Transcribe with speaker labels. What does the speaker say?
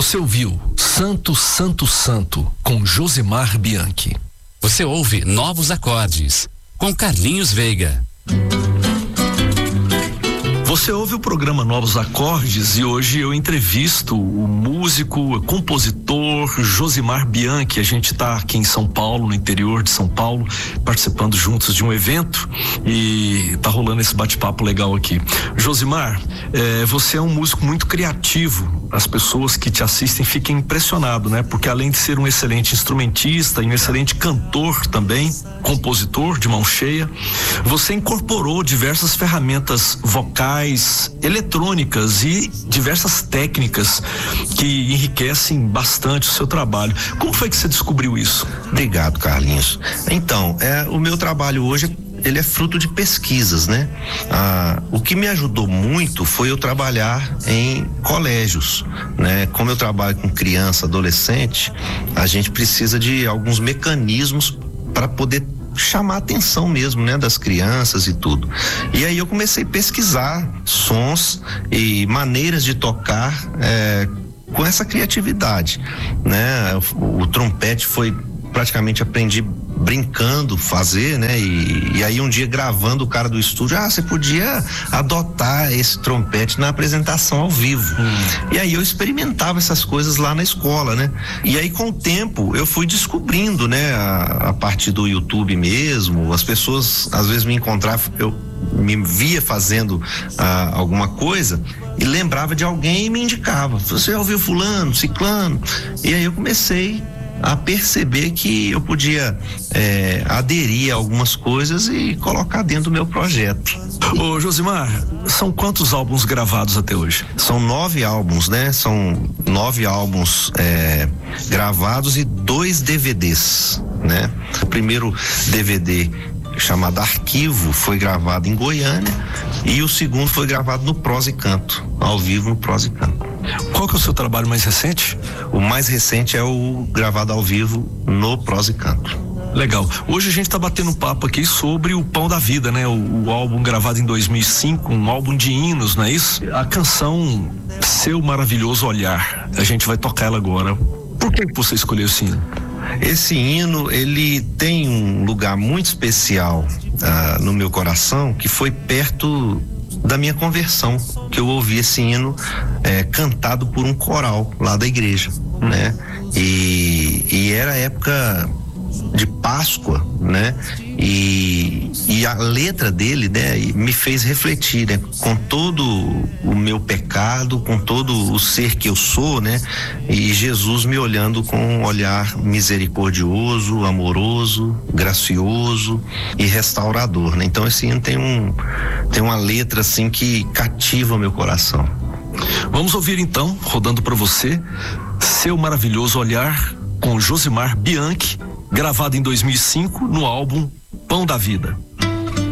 Speaker 1: Você ouviu Santo, Santo, Santo, com Josimar Bianchi.
Speaker 2: Você ouve Novos Acordes, com Carlinhos Veiga.
Speaker 1: Você ouve o programa Novos Acordes e hoje eu entrevisto o músico, compositor Josimar Bianchi. A gente está aqui em São Paulo, no interior de São Paulo, participando juntos de um evento e tá rolando esse bate-papo legal aqui. Josimar, você é um músico muito criativo. As pessoas que te assistem ficam impressionadas, né? Porque além de ser um excelente instrumentista e um excelente cantor também, compositor de mão cheia, você incorporou diversas ferramentas vocais, eletrônicas e diversas técnicas que enriquecem bastante o seu trabalho. Como foi que você descobriu isso?
Speaker 3: Obrigado, Carlinhos. Então, o meu trabalho hoje ele é fruto de pesquisas, né? O que me ajudou muito foi eu trabalhar em colégios, né? Como eu trabalho com criança, adolescente, a gente precisa de alguns mecanismos para poder chamar a atenção mesmo, né, das crianças e tudo. E aí eu comecei a pesquisar sons e maneiras de tocar com essa criatividade, né? O trompete foi praticamente aprendi brincando fazer, né? E aí um dia gravando o cara do estúdio, você podia adotar esse trompete na apresentação ao vivo. E aí eu experimentava essas coisas lá na escola, né? E aí com o tempo eu fui descobrindo, né? A partir do YouTube mesmo, as pessoas às vezes me encontravam, eu me via fazendo alguma coisa e lembrava de alguém e me indicava. Você ouviu fulano, ciclano? E aí eu comecei a perceber que eu podia aderir a algumas coisas e colocar dentro do meu projeto.
Speaker 1: Ô Josimar, são quantos álbuns gravados até hoje?
Speaker 3: São 9 álbuns, né? São 9 álbuns gravados e 2 DVDs, né? O primeiro DVD, chamado Arquivo, foi gravado em Goiânia e o segundo foi gravado no Prosa e Canto, ao vivo no Prosa e Canto.
Speaker 1: Qual que é o seu trabalho mais recente?
Speaker 3: O mais recente é o gravado ao vivo no Prosa e Canto.
Speaker 1: Legal. Hoje a gente tá batendo um papo aqui sobre o Pão da Vida, né? O álbum gravado em 2005, um álbum de hinos, não é isso? A canção Seu Maravilhoso Olhar, a gente vai tocar ela agora. Por que você escolheu esse hino?
Speaker 3: Esse hino, ele tem um lugar muito especial no meu coração, que foi perto da minha conversão, que eu ouvi esse hino cantado por um coral lá da igreja, né? E era época de Páscoa, né? E a letra dele, né, me fez refletir, né, com todo o meu pecado, com todo o ser que eu sou, né? E Jesus me olhando com um olhar misericordioso, amoroso, gracioso e restaurador, né? Então esse hino tem uma letra assim que cativa o meu coração.
Speaker 1: Vamos ouvir então, rodando para você, Seu Maravilhoso Olhar, com Josimar Bianchi, gravado em 2005 no álbum Pão da Vida.